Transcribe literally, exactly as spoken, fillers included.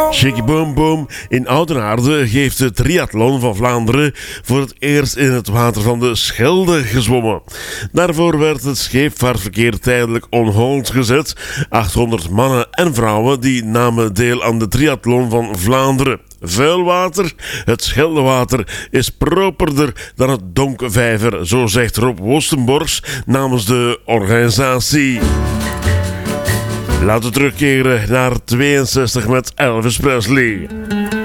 Shiki Boom Boom in Oudenaarde heeft de triathlon van Vlaanderen voor het eerst in het water van de Schelde gezwommen. Daarvoor werd het scheepvaartverkeer tijdelijk on hold gezet. achthonderd mannen en vrouwen die namen deel aan de triathlon van Vlaanderen. Vuil water, het Scheldewater, is properder dan het Donkvijver, zo zegt Rob Wostenborgs namens de organisatie. Laten we terugkeren naar tweeënzestig met Elvis Presley.